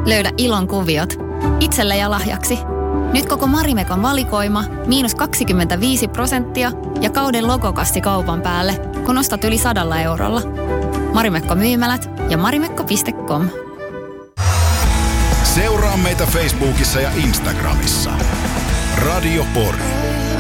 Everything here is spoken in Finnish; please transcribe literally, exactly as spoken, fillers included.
Löydä ilon kuviot itselle ja lahjaksi. Nyt koko Marimekon valikoima miinus kaksikymmentäviisi prosenttia ja kauden logokassi kaupan päälle, kun ostat yli sadalla eurolla. Marimekko myymälät ja marimekko piste com. Seuraa meitä Facebookissa ja Instagramissa. Radio Pori.